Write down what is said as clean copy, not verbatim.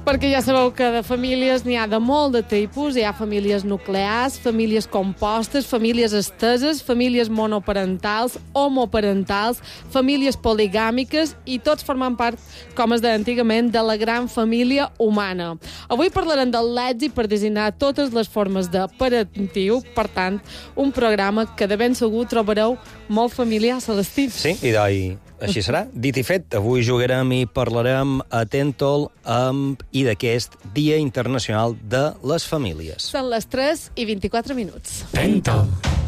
Perquè ja sabeu que de famílies n'hi ha de molt de tipus. Hi ha famílies nuclears, famílies compostes, famílies esteses, famílies monoparentals, homoparentals, famílies poligàmiques i tots formant part, com es deia antigament, de la gran família humana. Avui parlarem de l'èxit per designar totes les formes de parentiu, per tant, un programa que de ben segur trobareu molt familiar, Celestí. Sí, i així serà. Dit i fet, avui jugarem i parlarem a Tentol i d'aquest Dia Internacional de les Famílies. Són les 3:24. Tentol.